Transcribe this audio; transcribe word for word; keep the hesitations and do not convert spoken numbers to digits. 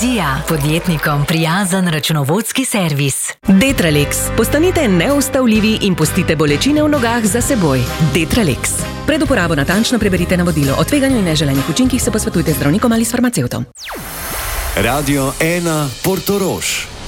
Dija, podjetnikom prijazen računovodski servis. Detralex. Postanite neustavljivi in pustite bolečine v nogah za seboj. Detralex. Pred uporabo natančno preberite navodilo. O tveganju in neželenih učinkih se posvetujte z zdravnikom ali s farmacevtom. Radio ena Portorož.